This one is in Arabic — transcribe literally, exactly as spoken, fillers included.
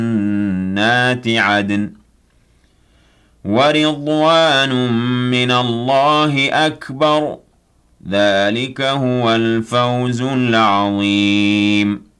جنات عدن ورضوان من الله أكبر ذلك هو الفوز العظيم